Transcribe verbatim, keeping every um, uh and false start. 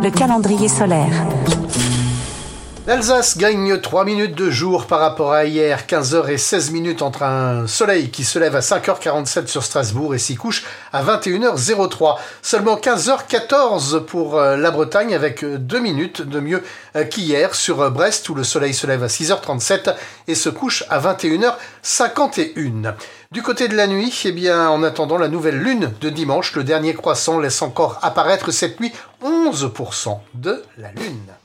Le calendrier solaire. L'Alsace gagne trois minutes de jour par rapport à hier, quinze heures seize entre un soleil qui se lève à cinq heures quarante-sept sur Strasbourg et s'y couche à vingt et une heures trois. Seulement quinze heures quatorze pour la Bretagne avec deux minutes de mieux qu'hier sur Brest où le soleil se lève à six heures trente-sept et se couche à vingt et une heures cinquante et un. Du côté de la nuit, eh bien, en attendant la nouvelle lune de dimanche, le dernier croissant laisse encore apparaître cette nuit onze pour cent de la lune.